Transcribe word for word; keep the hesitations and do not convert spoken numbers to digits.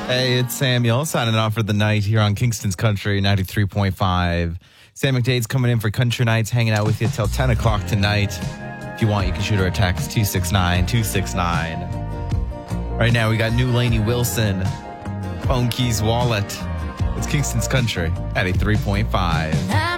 Hey, it's Samuel signing off for the night here on Kingston's Country ninety-three point five. Sam McDade's coming in for Country Nights, hanging out with you till ten o'clock tonight. If you want, you can shoot her a text, two six nine, two six nine. Right now, we got new Lainey Wilson, Phone Keys Wallet. It's Kingston's Country ninety-three point five.